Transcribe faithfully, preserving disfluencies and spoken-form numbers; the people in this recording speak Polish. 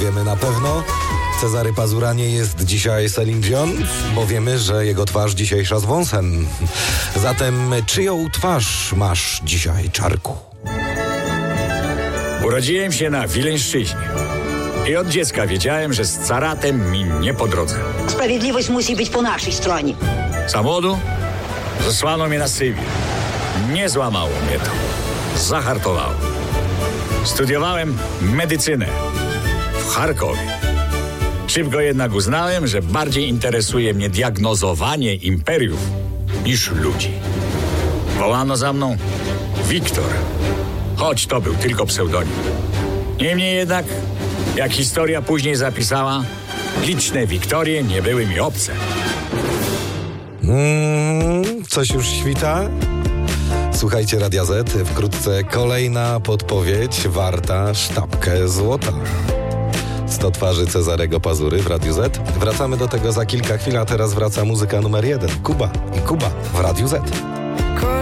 wiemy na pewno. Cezary Pazura nie jest dzisiaj Celine Dion, bo wiemy, że jego twarz dzisiejsza z wąsem. Zatem czyją twarz masz dzisiaj, Czarku? Urodziłem się na Wileńszczyźnie i od dziecka wiedziałem, że z caratem mi nie po drodze. Sprawiedliwość musi być po naszej stronie. Za młodu zesłano mnie na Sybir. Nie złamało mnie to. Zahartowało. Studiowałem medycynę w Charkowie. Szybko jednak uznałem, że bardziej interesuje mnie diagnozowanie imperiów niż ludzi. Wołano za mną Wiktor, choć to był tylko pseudonim. Niemniej jednak, jak historia później zapisała, liczne Wiktorie nie były mi obce. Mm, coś już świta? Słuchajcie Radia Z, wkrótce kolejna podpowiedź warta sztabkę złota. sto twarzy Cezarego Pazury w Radiu Z. Wracamy do tego za kilka chwil, a teraz wraca muzyka numer jeden. Kuba i Kuba w Radiu Z.